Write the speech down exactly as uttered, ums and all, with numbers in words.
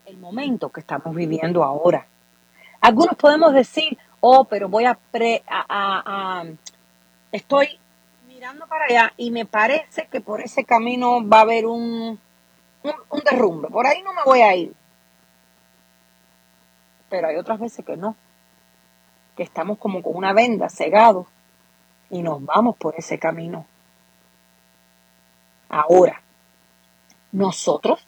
el momento que estamos viviendo ahora. Algunos podemos decir, oh, pero voy a, pre, a, a, a estoy mirando para allá y me parece que por ese camino va a haber un, un, un derrumbe. Por ahí no me voy a ir. Pero hay otras veces que no, que estamos como con una venda cegados y nos vamos por ese camino. Ahora, nosotros